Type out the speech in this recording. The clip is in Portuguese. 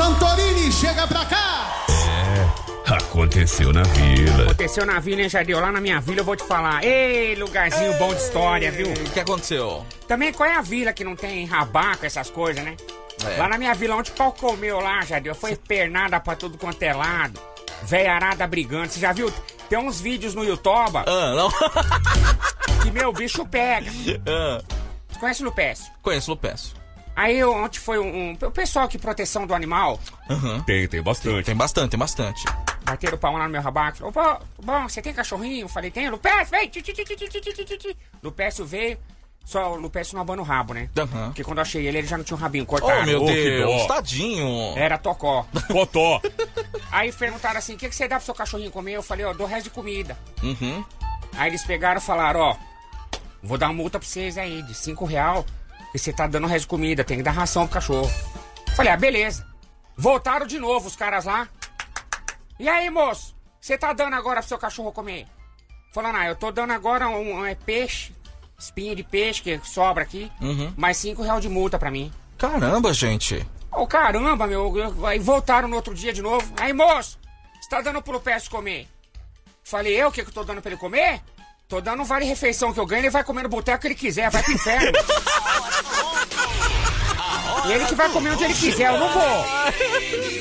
Santorini, chega pra cá! Aconteceu na vila. Aconteceu na vila, hein, Jardel? Lá na minha vila eu vou te falar. Ei, lugarzinho bom de história, viu? O que aconteceu? Também qual é a vila que não tem rabaco, essas coisas, né? É. Lá na minha vila, onde o pau comeu lá, Jardel, foi pernada pra tudo quanto é lado. Veiarada brigando. Você já viu? Tem uns vídeos no YouTube Não. que meu bicho pega. Ah, Você conhece o Lupécio? conheço o Lupécio. Aí ontem foi o pessoal que proteção do animal. Aham. Tem bastante. Tem bastante. Bateram o pau lá no meu rabaco. Falou, pô, bom, você tem cachorrinho? Eu falei, tem. Lupécio, vem. Lupécio veio. Só o Lupécio não abana o rabo, né? Aham. Porque quando eu achei ele já não tinha um rabinho cortado. Oh, meu que Deus, dó. tadinho. Era tocó. Cotó. Aí perguntaram assim, o que você dá pro seu cachorrinho comer? Eu falei, ó, dou resto de comida. Uhum. Aí eles pegaram e falaram, ó, vou dar uma multa pra vocês aí de R$5, e você tá dando resto de comida, tem que dar ração pro cachorro. Falei, beleza. Voltaram de novo os caras lá. E aí, moço, você tá dando agora pro seu cachorro comer? Falando, eu tô dando agora um peixe, espinha de peixe que sobra aqui, mais R$5 de multa pra mim. Caramba, gente. Ô, caramba, meu. Aí voltaram no outro dia de novo. Aí, moço, você tá dando pro Lupécio comer? Falei, o que eu tô dando pra ele comer? Tô dando um vale-refeição que eu ganho, ele vai comer no boteco que ele quiser, vai pro inferno. E ele que vai comer onde ele quiser, eu não vou.